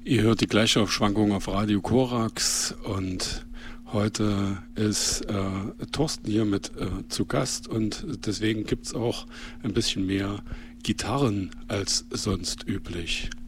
Ihr hört die Gleichaufschwankung auf Radio Korax und heute ist Thorsten hier mit zu Gast und deswegen gibt es auch ein bisschen mehr Gitarren als sonst üblich.